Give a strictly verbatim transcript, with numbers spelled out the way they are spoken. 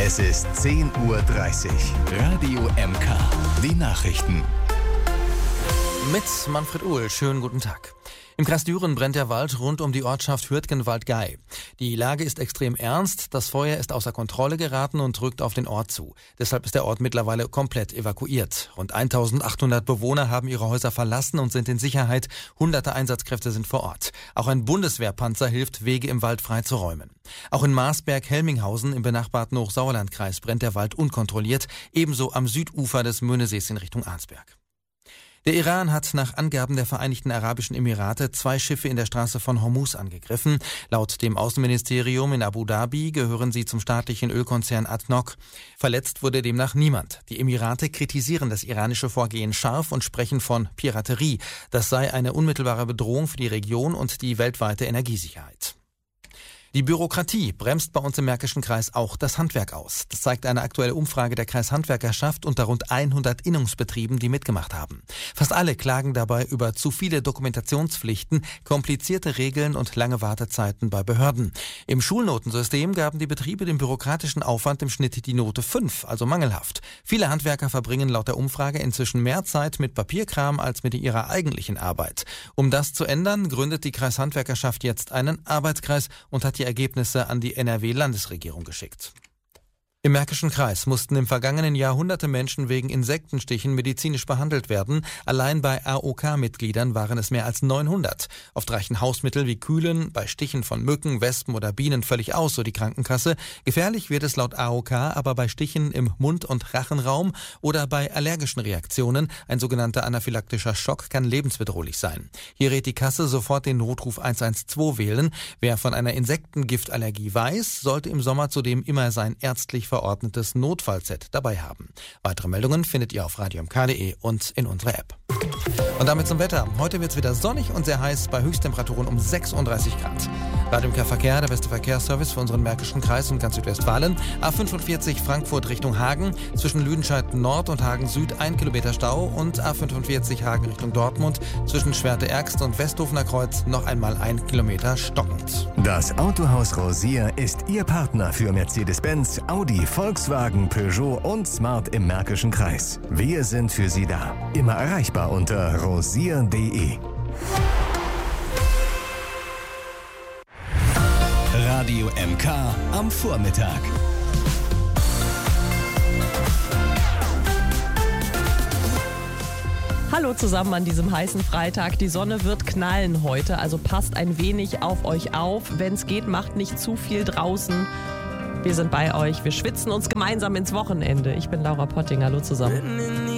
Es ist zehn Uhr dreißig. Radio M K. Die Nachrichten. Mit Manfred Uhl. Schönen guten Tag. Im Kreis Düren brennt der Wald rund um die Ortschaft Hürtgenwald-Gei. Die Lage ist extrem ernst. Das Feuer ist außer Kontrolle geraten und drückt auf den Ort zu. Deshalb ist der Ort mittlerweile komplett evakuiert. Rund eintausendachthundert Bewohner haben ihre Häuser verlassen und sind in Sicherheit. Hunderte Einsatzkräfte sind vor Ort. Auch ein Bundeswehrpanzer hilft, Wege im Wald freizuräumen. Auch in Marsberg-Helminghausen im benachbarten Hochsauerlandkreis brennt der Wald unkontrolliert. Ebenso am Südufer des Möhnesees in Richtung Arnsberg. Der Iran hat nach Angaben der Vereinigten Arabischen Emirate zwei Schiffe in der Straße von Hormuz angegriffen. Laut dem Außenministerium in Abu Dhabi gehören sie zum staatlichen Ölkonzern A D N O C. Verletzt wurde demnach niemand. Die Emirate kritisieren das iranische Vorgehen scharf und sprechen von Piraterie. Das sei eine unmittelbare Bedrohung für die Region und die weltweite Energiesicherheit. Die Bürokratie bremst bei uns im Märkischen Kreis auch das Handwerk aus. Das zeigt eine aktuelle Umfrage der Kreishandwerkerschaft unter rund hundert Innungsbetrieben, die mitgemacht haben. Fast alle klagen dabei über zu viele Dokumentationspflichten, komplizierte Regeln und lange Wartezeiten bei Behörden. Im Schulnotensystem gaben die Betriebe dem bürokratischen Aufwand im Schnitt die Note fünf, also mangelhaft. Viele Handwerker verbringen laut der Umfrage inzwischen mehr Zeit mit Papierkram als mit ihrer eigentlichen Arbeit. Um das zu ändern, gründet die Kreishandwerkerschaft jetzt einen Arbeitskreis und hat die Ergebnisse an die N R W-Landesregierung geschickt. Im Märkischen Kreis mussten im vergangenen Jahr hunderte Menschen wegen Insektenstichen medizinisch behandelt werden. Allein bei A O K-Mitgliedern waren es mehr als neunhundert. Oft reichen Hausmittel wie Kühlen bei Stichen von Mücken, Wespen oder Bienen völlig aus, so die Krankenkasse. Gefährlich wird es laut A O K aber bei Stichen im Mund- und Rachenraum oder bei allergischen Reaktionen. Ein sogenannter anaphylaktischer Schock kann lebensbedrohlich sein. Hier rät die Kasse sofort den Notruf eins eins zwei wählen. Wer von einer Insektengiftallergie weiß, sollte im Sommer zudem immer sein ärztlich verordnetes Notfallset dabei haben. Weitere Meldungen findet ihr auf radio m k punkt d e und in unserer App. Und damit zum Wetter. Heute wird es wieder sonnig und sehr heiß bei Höchsttemperaturen um sechsunddreißig Grad. Radio M K Verkehr, der beste Verkehrsservice für unseren Märkischen Kreis und ganz Südwestfalen. A fünfundvierzig Frankfurt Richtung Hagen, zwischen Lüdenscheid Nord und Hagen Süd ein Kilometer Stau und A fünfundvierzig Hagen Richtung Dortmund, zwischen Schwerte-Ergst und Westhofener Kreuz noch einmal ein Kilometer stockend. Das Autohaus Rosier ist Ihr Partner für Mercedes-Benz, Audi, Volkswagen, Peugeot und Smart im Märkischen Kreis. Wir sind für Sie da. Immer erreichbar unter rosier punkt d e. Radio M K am Vormittag. Hallo zusammen an diesem heißen Freitag. Die Sonne wird knallen heute, also passt ein wenig auf euch auf. Wenn es geht, macht nicht zu viel draußen. Wir sind bei euch, wir schwitzen uns gemeinsam ins Wochenende. Ich bin Laura Potting, hallo zusammen.